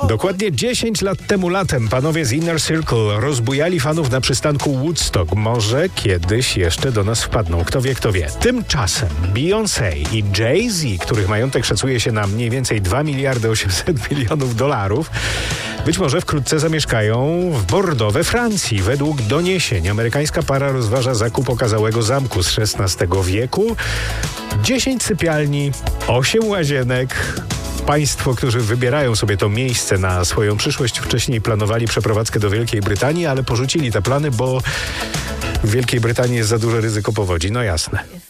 Dokładnie 10 lat temu latem panowie z Inner Circle rozbujali fanów na przystanku Woodstock. Może kiedyś jeszcze do nas wpadną. Kto wie, kto wie. Tymczasem Beyoncé i Jay-Z, których majątek szacuje się na mniej więcej 2 miliardy 800 milionów dolarów, być może wkrótce zamieszkają w Bordeaux we Francji. Według doniesień amerykańska para rozważa zakup okazałego zamku z XVI wieku. 10 sypialni, 8 łazienek. Państwo, którzy wybierają sobie to miejsce na swoją przyszłość, wcześniej planowali przeprowadzkę do Wielkiej Brytanii, ale porzucili te plany, bo w Wielkiej Brytanii jest za duże ryzyko powodzi. No jasne.